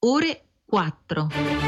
ore 4.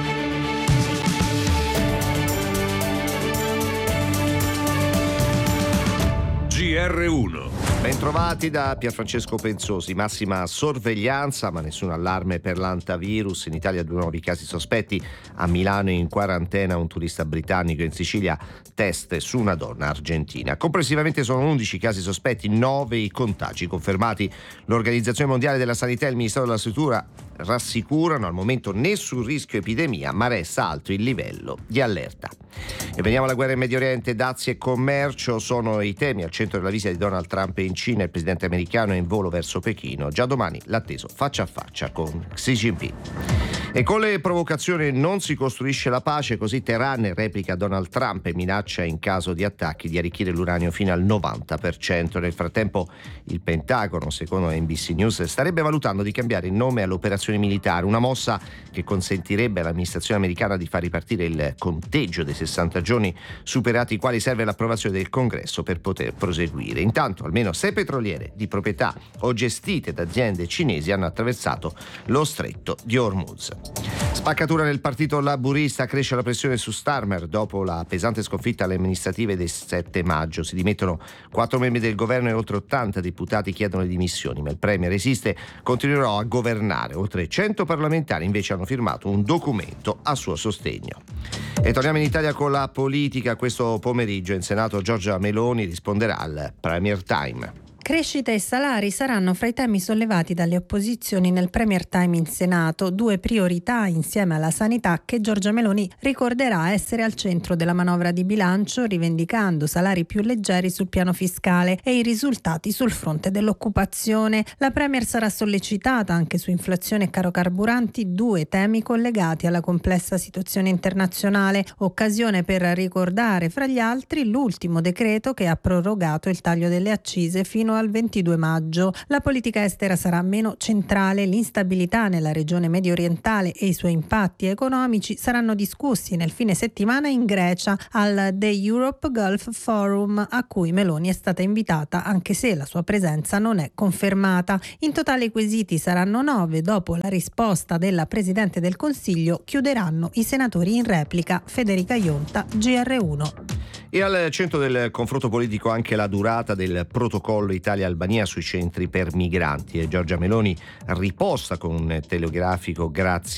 GR1. Bentrovati da Pierfrancesco Pensosi. Massima sorveglianza, ma nessun allarme per l'antivirus. In Italia 2 nuovi casi sospetti. A Milano in quarantena un turista britannico. In Sicilia test su una donna argentina. Complessivamente sono 11 casi sospetti, 9 i contagi confermati. L'Organizzazione Mondiale della Sanità e il Ministero della Struttura rassicurano al momento nessun rischio epidemia, ma resta alto il livello di allerta. E veniamo alla guerra in Medio Oriente. Dazi e commercio sono i temi al centro della visita di Donald Trump in Cina. Il presidente americano è in volo verso Pechino. Già domani l'atteso faccia a faccia con Xi Jinping. E con le provocazioni non si costruisce la pace, così Teheran replica Donald Trump e minaccia in caso di attacchi di arricchire l'uranio fino al 90%. Nel frattempo il Pentagono, secondo NBC News, starebbe valutando di cambiare il nome all'operazione militare, una mossa che consentirebbe all'amministrazione americana di far ripartire il conteggio dei 60 giorni superati i quali serve l'approvazione del Congresso per poter proseguire. Intanto almeno 6 petroliere di proprietà o gestite da aziende cinesi hanno attraversato lo stretto di Hormuz. Spaccatura nel partito laburista, cresce la pressione su Starmer dopo la pesante sconfitta alle amministrative del 7 maggio. Si dimettono 4 membri del governo e oltre 80 deputati chiedono le dimissioni, ma il premier resiste, continuerà a governare. Oltre 100 parlamentari invece hanno firmato un documento a suo sostegno. E torniamo in Italia con la politica. Questo pomeriggio in Senato Giorgia Meloni risponderà al Premier Time. Crescita e salari saranno fra i temi sollevati dalle opposizioni nel Premier Time in Senato, 2 priorità insieme alla sanità che Giorgia Meloni ricorderà essere al centro della manovra di bilancio, rivendicando salari più leggeri sul piano fiscale e i risultati sul fronte dell'occupazione. La Premier sarà sollecitata anche su inflazione e caro carburanti, 2 temi collegati alla complessa situazione internazionale, occasione per ricordare fra gli altri l'ultimo decreto che ha prorogato il taglio delle accise fino al 22 maggio. La politica estera sarà meno centrale, l'instabilità nella regione medio orientale e i suoi impatti economici saranno discussi nel fine settimana in Grecia al The Europe Gulf Forum, a cui Meloni è stata invitata anche se la sua presenza non è confermata. In totale i quesiti saranno 9, dopo la risposta della Presidente del Consiglio chiuderanno i senatori in replica. Federica Ionta, GR1. E al centro del confronto politico anche la durata del protocollo Italia-Albania sui centri per migranti. E Giorgia Meloni riposta con un telegrafico grazie